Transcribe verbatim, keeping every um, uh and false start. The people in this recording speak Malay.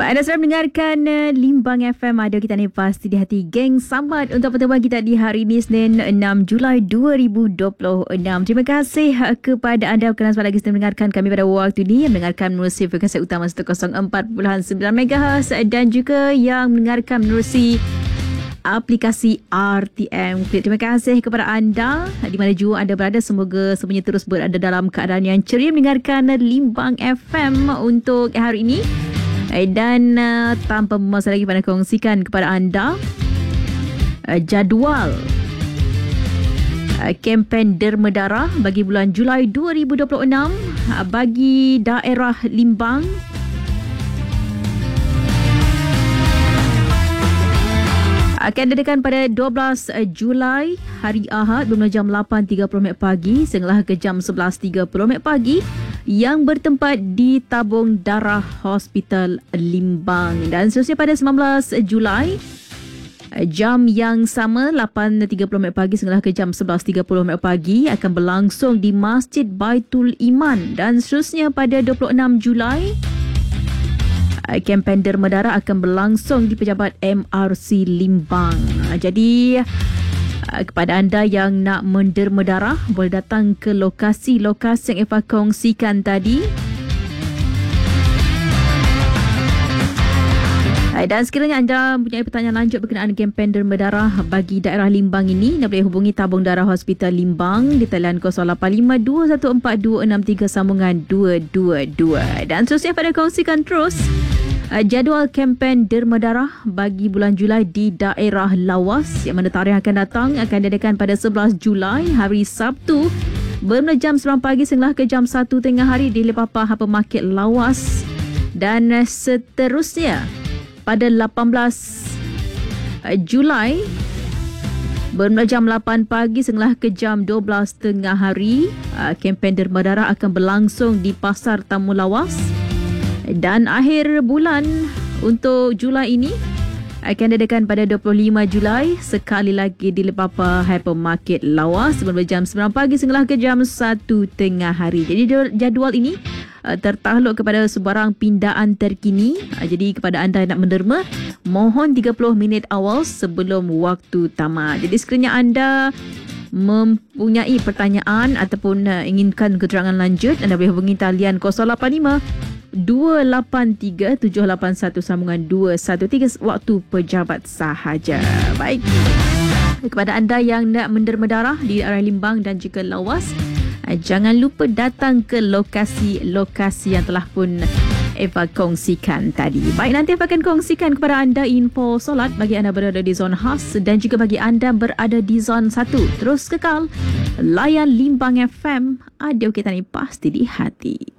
Baik, anda sedang mendengarkan uh, Limbang F M. Ada kita ni pasti di hati geng. Selamat untuk pertemuan kita di hari ini, Senin enam Julai dua ribu dua puluh enam. Terima kasih uh, kepada anda kerana sebab lagi sedang mendengarkan kami pada waktu ini, yang mendengarkan menerusi frekuensi utama seratus empat perpuluhan sembilan megahertz dan juga yang mendengarkan menerusi aplikasi R T M. Terima kasih kepada anda di mana jua anda berada. Semoga semuanya terus berada dalam keadaan yang ceria mendengarkan Limbang F M untuk hari ini. Dan uh, tanpa memasa lagi, pada kongsikan kepada anda uh, jadual uh, kempen derma darah bagi bulan Julai dua ribu dua puluh enam uh, bagi daerah Limbang. Akan diadakan pada dua belas Julai hari Ahad bermula jam lapan tiga puluh pagi sehinggalah ke jam sebelas tiga puluh pagi, yang bertempat di Tabung Darah Hospital Limbang. Dan seterusnya pada sembilan belas Julai jam yang sama lapan tiga puluh pagi sehinggalah ke jam sebelas tiga puluh pagi akan berlangsung di Masjid Baitul Iman. Dan seterusnya pada dua puluh enam Julai kempen derma darah akan berlangsung di Pejabat M R C Limbang. Jadi kepada anda yang nak menderma darah, boleh datang ke lokasi-lokasi yang Eva kongsikan tadi. Dan sekiranya anda mempunyai pertanyaan lanjut berkenaan kempen derma darah bagi daerah Limbang ini, anda boleh hubungi Tabung Darah Hospital Limbang di talian kosong lapan lima dua satu empat dua enam tiga sambungan dua dua dua. Dan seterusnya pada kongsikan terus jadual kempen derma darah bagi bulan Julai di daerah Lawas, yang mana tarikh akan datang akan diadakan pada sebelas Julai hari Sabtu bermula jam sembilan pagi sehinggalah ke jam satu tengah hari di Lepapa Hypermarket Lawas. Dan seterusnya pada lapan belas Julai bermula jam lapan pagi sehinggalah ke jam dua belas tengah hari, kempen derma darah akan berlangsung di Pasar Tamu Lawas. Dan akhir bulan untuk Julai ini akan diadakan pada dua puluh lima Julai sekali lagi di Lepapa Hypermarket Lawas bermula jam sembilan pagi sehinggalah ke jam satu tengah hari. Jadi jadual ini uh, tertakluk kepada sebarang pindaan terkini. Uh, jadi kepada anda yang nak menderma, mohon tiga puluh minit awal sebelum waktu tamat. Jadi sekiranya anda mempunyai pertanyaan ataupun uh, inginkan keterangan lanjut, anda boleh hubungi talian kosong lapan lima dua lapan tiga tujuh lapan satu sambungan dua satu tiga waktu pejabat sahaja. Baik, kepada anda yang nak menderma darah di area Limbang dan juga Lawas, jangan lupa datang ke lokasi-lokasi yang telah pun Eva kongsikan tadi. Baik, nanti Eva akan kongsikan kepada anda info solat bagi anda berada di zon khas dan juga bagi anda berada di zon satu. Terus kekal layan Limbang F M, ada kita ni pasti di hati.